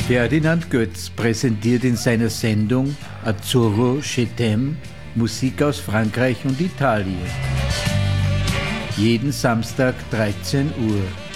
Ferdinand Götz präsentiert in seiner Sendung Azzurro Je t'aime Musik aus Frankreich und Italien. Jeden Samstag 13 Uhr.